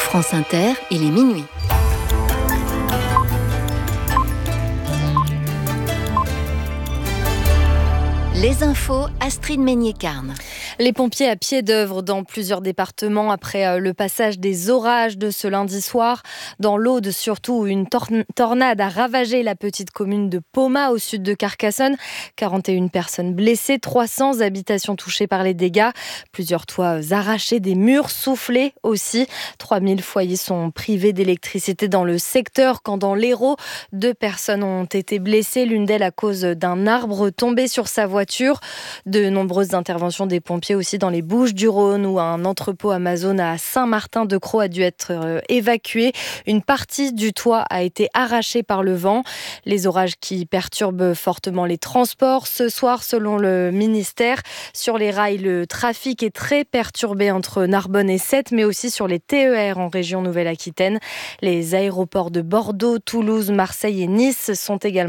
France Inter, il est minuit. Les infos, Astrid Meignet-Carne. Les pompiers à pied d'œuvre dans plusieurs départements après le passage des orages de ce lundi soir. Dans l'Aude, surtout, une tornade a ravagé la petite commune de Pomat au sud de Carcassonne. 41 personnes blessées, 300 habitations touchées par les dégâts. Plusieurs toits arrachés, des murs soufflés aussi. 3000 foyers sont privés d'électricité dans le secteur. Quand dans l'Hérault, 2 personnes ont été blessées, l'une d'elles à cause d'un arbre tombé sur sa voiture. De nombreuses interventions des pompiers aussi dans les Bouches-du-Rhône où un entrepôt Amazon à Saint-Martin-de-Crau a dû être évacué. Une partie du toit a été arrachée par le vent. Les orages qui perturbent fortement les transports. Ce soir, selon le ministère, sur les rails, le trafic est très perturbé entre Narbonne et Sète, mais aussi sur les TER en région Nouvelle-Aquitaine. Les aéroports de Bordeaux, Toulouse, Marseille et Nice sont également